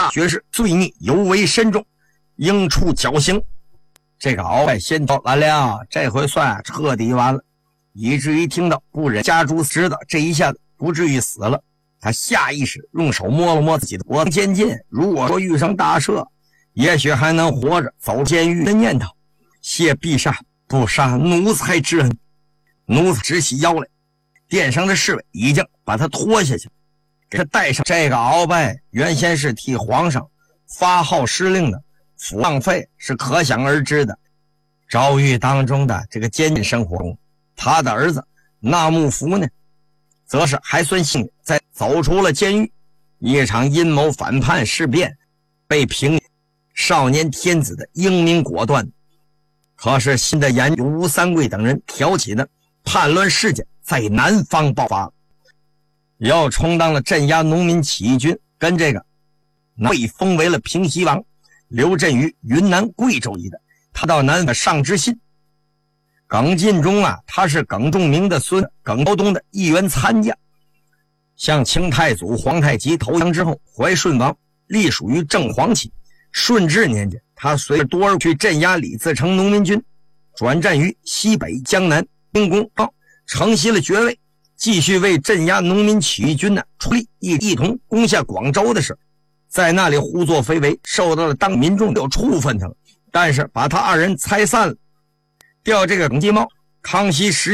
大学士罪孽尤为深重，应处绞刑。这个鳌拜先头完了，这回算彻底完了，以至于听到不忍家猪知道这一下子不至于死了，他下意识用手摸了摸自己的脖子，渐渐如果说遇上大赦，也许还能活着走监狱的念头。谢陛下不杀奴才之恩。奴才直起腰来，殿上的侍卫已经把他拖下去，给他带上。这个鳌拜原先是替皇上发号施令的，抚养费是可想而知的。诏狱当中的这个监禁生活中，他的儿子纳木福呢，则是还算幸运，在走出了监狱，一场阴谋反叛事变被平。少年天子的英明果断，可是新的严吴三桂等人挑起的叛乱事件在南方爆发，又充当了镇压农民起义军，跟这个被封为了平西王，留镇于云南贵州一带。他到南方上知信，耿尽忠啊，他是耿仲明的孙，耿高东的一员参将，向清太祖皇太极投降之后，怀顺王隶属于正黄旗。顺治年间，他随着多尔去镇压李自成农民军，转战于西北江南兵功，承袭了爵位，继续为镇压农民起义军出力，一同攻下广州的事，在那里胡作非为，受到了当民众有处分他了，但是把他二人拆散了，调这个耿继茂。康熙